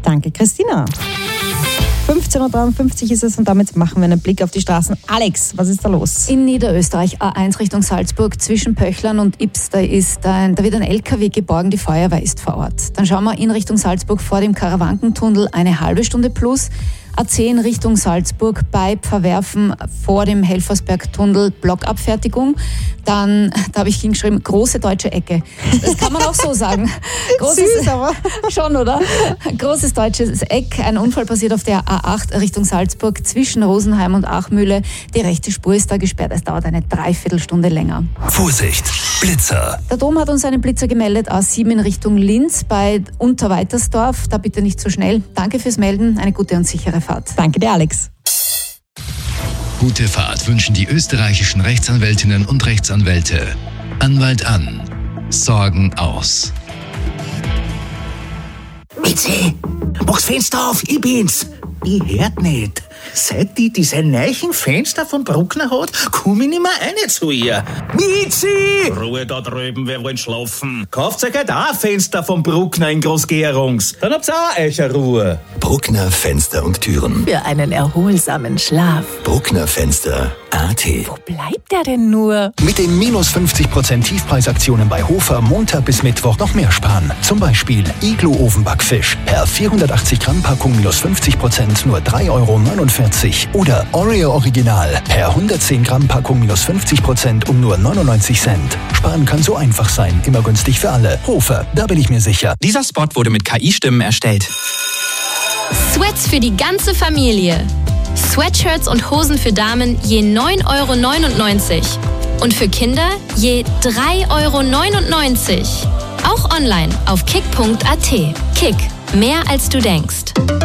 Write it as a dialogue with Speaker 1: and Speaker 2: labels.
Speaker 1: Danke, Christina. 15.53 Uhr ist es und damit machen wir einen Blick auf die Straßen. Alex, was ist da los?
Speaker 2: In Niederösterreich A1 Richtung Salzburg zwischen Pöchlern und Ips, da wird ein LKW geborgen, die Feuerwehr ist vor Ort. Dann schauen wir in Richtung Salzburg vor dem Karawankentunnel eine halbe Stunde plus. A10 Richtung Salzburg bei Verwerfen vor dem Helfersbergtunnel Blockabfertigung. Dann, da habe ich hingeschrieben, große deutsche Ecke. Das kann man auch so sagen.
Speaker 1: Süß, aber.
Speaker 2: Schon, oder? Großes deutsches Eck. Ein Unfall passiert auf der A8 Richtung Salzburg zwischen Rosenheim und Achmühle. Die rechte Spur ist da gesperrt. Es dauert eine Dreiviertelstunde länger.
Speaker 3: Vorsicht, Blitzer.
Speaker 2: Der Dom hat uns einen Blitzer gemeldet. A7 in Richtung Linz bei Unterweitersdorf. Da bitte nicht so schnell. Danke fürs Melden. Eine gute und sichere Fahrt.
Speaker 1: Danke dir, Alex.
Speaker 3: Gute Fahrt wünschen die österreichischen Rechtsanwältinnen und Rechtsanwälte. Anwalt an. Sorgen aus.
Speaker 4: Mitzi, mach's Fenster auf, ich bin's. Ich hört nicht. Seit die diese neuen Fenster vom Bruckner hat, komm ich nicht mehr rein zu ihr. Mitzi! Ruhe da drüben, wir wollen schlafen. Kauft euch halt auch ein Fenster vom Bruckner in Großgerungs. Dann habt's auch euch eine Ruhe.
Speaker 3: Bruckner Fenster und Türen.
Speaker 5: Für einen erholsamen Schlaf.
Speaker 3: Bruckner Fenster AT.
Speaker 5: Wo bleibt er denn nur?
Speaker 6: Mit den minus 50% Tiefpreisaktionen bei Hofer Montag bis Mittwoch noch mehr sparen. Zum Beispiel Iglo-Ofenbackfisch per 480 Gramm Packung minus 50% nur 3,49 € oder Oreo Original per 110 Gramm Packung minus 50% um nur 99 Cent. Sparen kann so einfach sein, immer günstig für alle. Hofer, da bin ich mir sicher.
Speaker 7: Dieser Spot wurde mit KI-Stimmen erstellt.
Speaker 8: Sweats für die ganze Familie. Sweatshirts und Hosen für Damen je 9,99 € und für Kinder je 3,99 €. Auch online auf kick.at. Kick, mehr als du denkst.